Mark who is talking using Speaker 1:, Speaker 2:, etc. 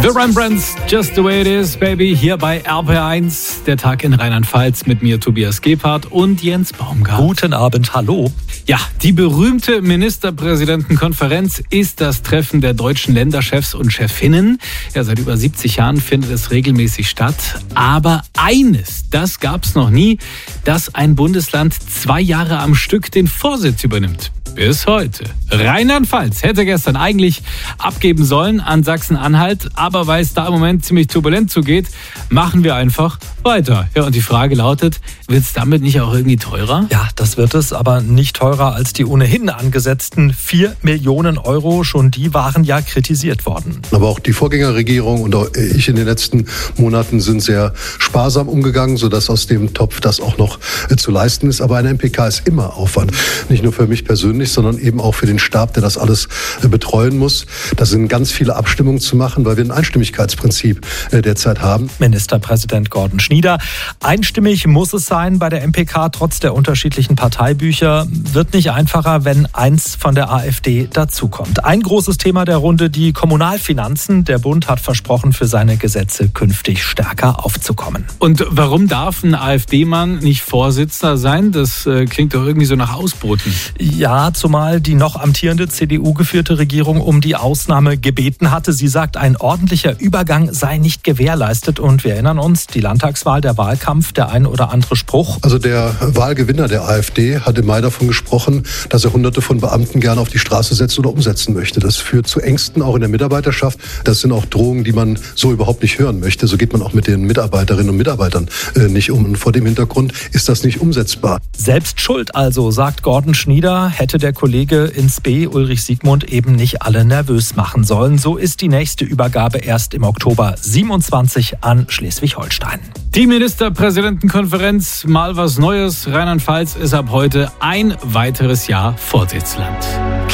Speaker 1: The Rembrandts, Just the Way It Is, Baby, hier bei RPR1. Der Tag in Rheinland-Pfalz mit mir, Tobias Gebhardt und Jens Baumgart.
Speaker 2: Guten Abend, hallo.
Speaker 1: Ja, die berühmte Ministerpräsidentenkonferenz ist das Treffen der deutschen Länderchefs und Chefinnen. Ja, seit über 70 Jahren findet es regelmäßig statt. Aber eines, das gab's noch nie, dass ein Bundesland 2 Jahre am Stück den Vorsitz übernimmt. Bis heute. Rheinland-Pfalz hätte gestern eigentlich abgeben sollen an Sachsen-Anhalt, aber weil es da im Moment ziemlich turbulent zugeht, machen wir einfach weiter. Ja, und die Frage lautet, wird es damit nicht auch irgendwie teurer?
Speaker 2: Ja, das wird es, aber nicht teurer als die ohnehin angesetzten 4 Millionen Euro. Schon die waren ja kritisiert worden.
Speaker 3: Aber auch die Vorgängerregierung und auch ich in den letzten Monaten sind sehr sparsam umgegangen, sodass aus dem Topf das auch noch zu leisten ist. Aber eine MPK ist immer Aufwand. Nicht nur für mich persönlich, sondern eben auch für den Stab, der das alles betreuen muss. Da sind ganz viele Abstimmungen zu machen, weil wir ein Einstimmigkeitsprinzip derzeit haben.
Speaker 2: Ministerpräsident Gordon Schnieder. Einstimmig muss es sein bei der MPK, trotz der unterschiedlichen Parteibücher. Wird nicht einfacher, wenn eins von der AfD dazukommt. Ein großes Thema der Runde, die Kommunalfinanzen. Der Bund hat versprochen, für seine Gesetze künftig stärker aufzukommen.
Speaker 1: Und warum darf ein AfD-Mann nicht Vorsitzender sein? Das klingt doch irgendwie so nach Ausboten.
Speaker 2: Ja, zumal die noch amtierende CDU-geführte Regierung um die Ausnahme gebeten hatte. Sie sagt, ein ordentlicher Übergang sei nicht gewährleistet. Und wir erinnern uns, die Landtagswahl, der Wahlkampf, der ein oder andere Spruch.
Speaker 3: Also der Wahlgewinner der AfD hat im Mai davon gesprochen, dass er Hunderte von Beamten gerne auf die Straße setzt oder umsetzen möchte. Das führt zu Ängsten auch in der Mitarbeiterschaft. Das sind auch Drohungen, die man so überhaupt nicht hören möchte. So geht man auch mit den Mitarbeiterinnen und Mitarbeitern nicht um. Und vor dem Hintergrund ist das nicht umsetzbar.
Speaker 2: Selbst schuld also, sagt Gordon Schnieder, hätte der Kollege ins B, Ulrich Siegmund, eben nicht alle nervös machen sollen. So ist die nächste Übergabe erst im Oktober 27 an Schleswig-Holstein.
Speaker 1: Die Ministerpräsidentenkonferenz, mal was Neues. Rheinland-Pfalz ist ab heute ein weiteres Jahr Vorsitzland.